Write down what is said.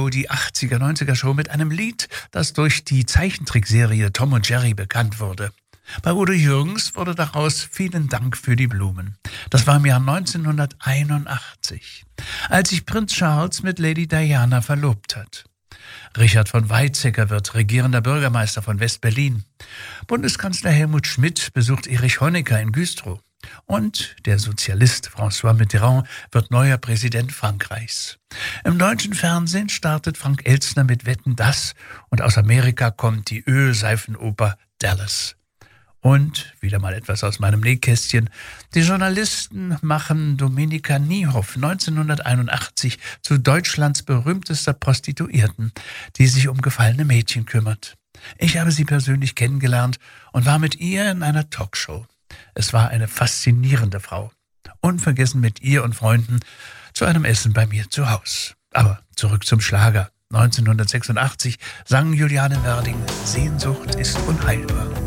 Show, die 80er, 90er Show mit einem Lied, das durch die Zeichentrickserie Tom und Jerry bekannt wurde. Bei Udo Jürgens wurde daraus Vielen Dank für die Blumen. Das war im Jahr 1981, als sich Prinz Charles mit Lady Diana verlobt hat. Richard von Weizsäcker wird regierender Bürgermeister von West-Berlin. Bundeskanzler Helmut Schmidt besucht Erich Honecker in Güstrow. Und der Sozialist François Mitterrand wird neuer Präsident Frankreichs. Im deutschen Fernsehen startet Frank Elstner mit Wetten, dass, und aus Amerika kommt die Ölseifenoper Dallas. Und, wieder mal etwas aus meinem Nähkästchen, die Journalisten machen Dominika Niehoff 1981 zu Deutschlands berühmtester Prostituierten, die sich um gefallene Mädchen kümmert. Ich habe sie persönlich kennengelernt und war mit ihr in einer Talkshow. Es war eine faszinierende Frau. Unvergessen mit ihr und Freunden zu einem Essen bei mir zu Haus. Aber zurück zum Schlager. 1986 sang Juliane Werding, Sehnsucht ist unheilbar.